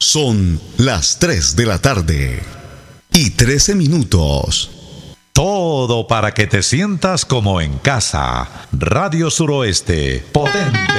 Son las 3 de la tarde y 13 minutos. Todo para que te sientas como en casa. Radio Suroeste, potente